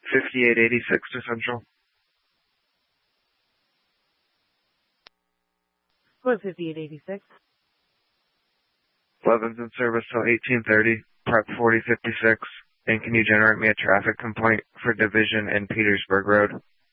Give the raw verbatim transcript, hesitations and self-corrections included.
fifty-eight eighty-six to Central. What fifty-eight eighty-six? eleven's in service till eighteen thirty, prep forty fifty-six, and can you generate me a traffic complaint for Division and Petersburg Road?